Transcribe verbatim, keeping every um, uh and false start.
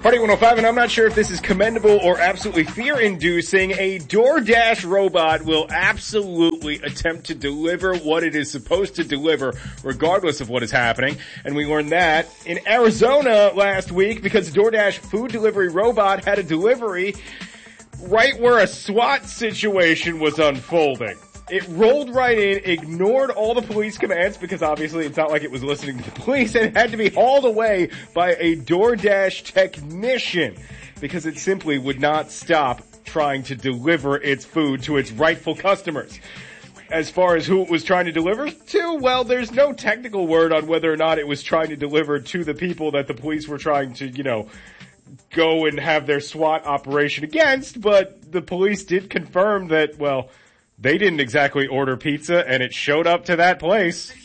Party one oh five, and I'm not sure if this is commendable or absolutely fear-inducing. A DoorDash robot will absolutely attempt to deliver what it is supposed to deliver, regardless of what is happening. And we learned that in Arizona last week because the DoorDash food delivery robot had a delivery right where a SWAT situation was unfolding. It rolled right in, ignored all the police commands because obviously it's not like it was listening to the police, and it had to be hauled away by a DoorDash technician because it simply would not stop trying to deliver its food to its rightful customers. As far as who it was trying to deliver to, well, there's no technical word on whether or not it was trying to deliver to the people that the police were trying to, you know, go and have their SWAT operation against, but the police did confirm that, well, they didn't exactly order pizza, and it showed up to that place.